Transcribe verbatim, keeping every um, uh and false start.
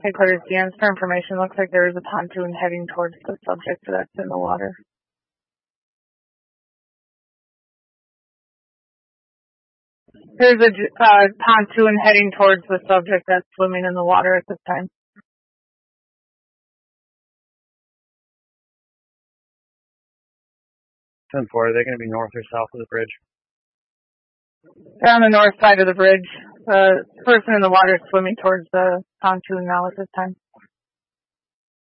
Headquarters D Ms for information. Looks like there is a pontoon heading towards the subject that's in the water. There's a uh, pontoon heading towards the subject that's swimming in the water at this time. ten four, are they going to be north or south of the bridge? They're on the north side of the bridge. The person in the water is swimming towards the pontoon now at this time.